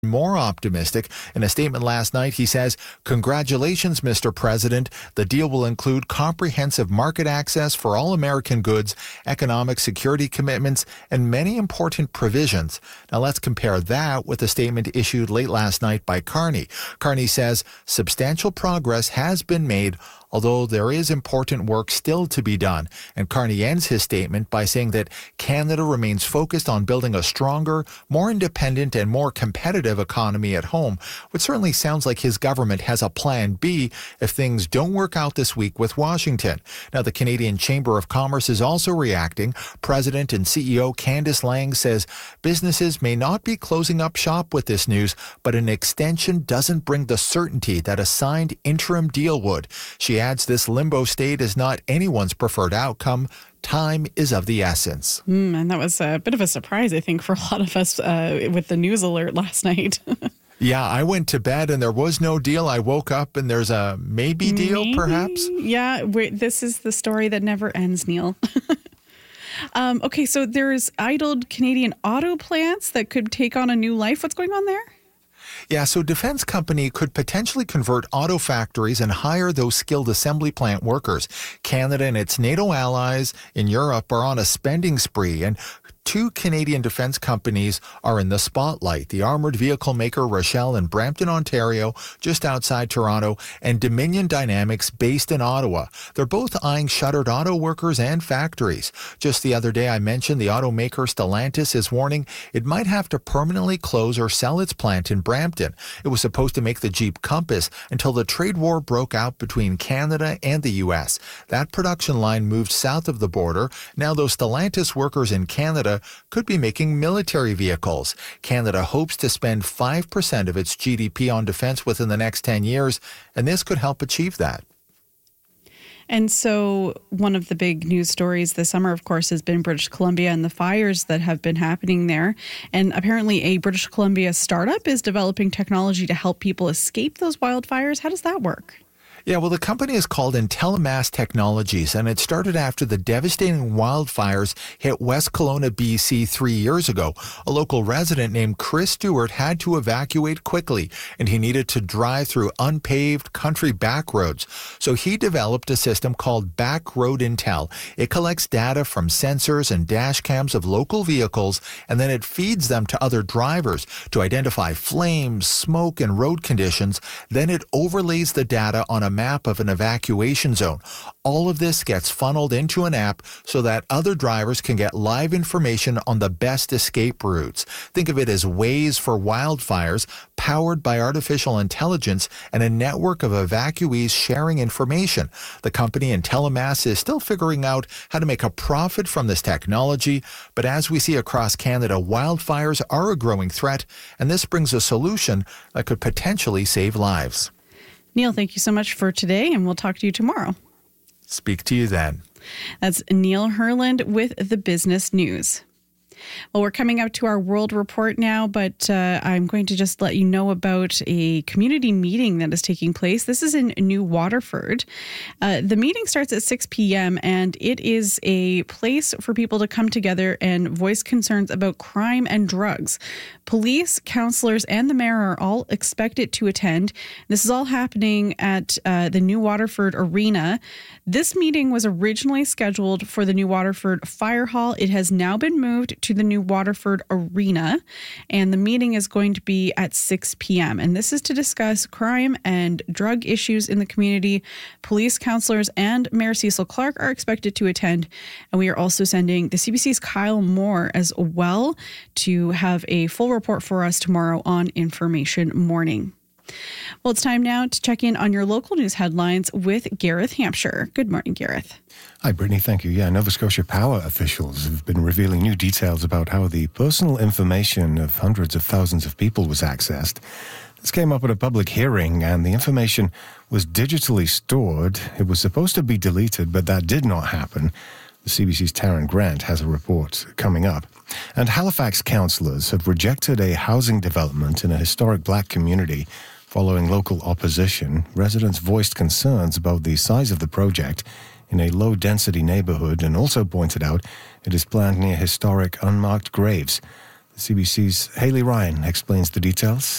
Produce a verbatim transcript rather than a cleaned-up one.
more optimistic. In a statement last night, he says, "Congratulations, Mister President. The deal will include comprehensive market access for all American goods, economic security commitments, and many important provisions." Now let's compare that with a statement issued late last night by Carney. Carney says substantial progress has been made, although there is important work still to be done. And Carney ends his statement by saying that Canada remains focused on building a stronger, more independent, and more competitive economy at home, which certainly sounds like his government has a plan B if things don't work out this week with Washington. Now, the Canadian Chamber of Commerce is also reacting. President and C E O Candice Lang says businesses may not be closing up shop with this news, but an extension doesn't bring the certainty that a signed interim deal would. She adds this limbo state is not anyone's preferred outcome. Time is of the essence. Mm, and that was a bit of a surprise, I think, for a lot of us uh, with the news alert last night. Yeah, I went to bed and there was no deal. I woke up and there's a maybe deal, maybe? perhaps? Yeah, we're, this is the story that never ends, Neil. um, okay, so there's idled Canadian auto plants that could take on a new life. What's going on there? Yeah, so Defense Company could potentially convert auto factories and hire those skilled assembly plant workers. Canada and its NATO allies in Europe are on a spending spree, and two Canadian defense companies are in the spotlight. The armored vehicle maker Rochelle in Brampton, Ontario, just outside Toronto, and Dominion Dynamics based in Ottawa. They're both eyeing shuttered auto workers and factories. Just the other day I mentioned the automaker Stellantis is warning it might have to permanently close or sell its plant in Brampton. It was supposed to make the Jeep Compass until the trade war broke out between Canada and the U S. That production line moved south of the border. Now those Stellantis workers in Canada could be making military vehicles. Canada hopes to spend five percent of its G D P on defense within the next ten years, and this could help achieve that. And so one of the big news stories this summer, of course, has been British Columbia and the fires that have been happening there. And apparently a British Columbia startup is developing technology to help people escape those wildfires. How does that work? Yeah, well, the company is called IntelliMass Technologies, and it started after the devastating wildfires hit West Kelowna, B C three years ago. A local resident named Chris Stewart had to evacuate quickly, and he needed to drive through unpaved country back roads. So he developed a system called Backroad Intel. It collects data from sensors and dash cams of local vehicles, and then it feeds them to other drivers to identify flames, smoke, and road conditions. Then it overlays the data on a map of an evacuation zone. All of this gets funneled into an app so that other drivers can get live information on the best escape routes. Think of it as Waze for wildfires, powered by artificial intelligence and a network of evacuees sharing information. The company IntelliMass is still figuring out how to make a profit from this technology, but as we see across Canada, wildfires are a growing threat, and this brings a solution that could potentially save lives. Neil, thank you so much for today, and we'll talk to you tomorrow. Speak to you then. That's Neil Herland with the Business News. Well, we're coming up to our World Report now, but uh, I'm going to just let you know about a community meeting that is taking place. This is in New Waterford. Uh, the meeting starts at six p.m., and it is a place for people to come together and voice concerns about crime and drugs. Police, counselors, and the mayor are all expected to attend. This is all happening at uh, the New Waterford Arena. This meeting was originally scheduled for the New Waterford Fire Hall. It has now been moved to the New Waterford Arena, and the meeting is going to be at six p.m. And this is to discuss crime and drug issues in the community. Police, counselors, and Mayor Cecil Clark are expected to attend. And we are also sending the C B C's Kyle Moore as well to have a full report for us tomorrow on Information Morning. Well, it's time now to check in on your local news headlines with Gareth Hampshire. Good morning, Gareth. Hi, Brittany. Thank you. Yeah, Nova Scotia Power officials have been revealing new details about how the personal information of hundreds of thousands of people was accessed. This came up at a public hearing, and the information was digitally stored. It was supposed to be deleted, but that did not happen. The C B C's Taryn Grant has a report coming up. And Halifax councillors have rejected a housing development in a historic black community. Following local opposition, residents voiced concerns about the size of the project in a low-density neighbourhood and also pointed out it is planned near historic unmarked graves. C B C's Haley Ryan explains the details.